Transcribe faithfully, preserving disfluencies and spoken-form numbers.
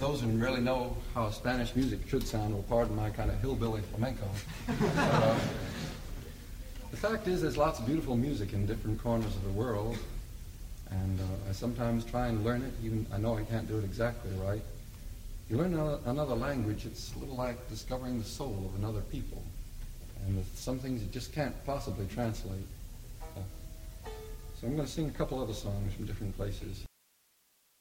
those who really know how Spanish music should sound will pardon my kind of hillbilly flamenco. But, uh, the fact is, there's lots of beautiful music in different corners of the world, and uh, I sometimes try and learn it, even I know I can't do it exactly right. You learn another, another language, it's a little like discovering the soul of another people, and there's some things you just can't possibly translate. Uh, so I'm going to sing a couple other songs from different places.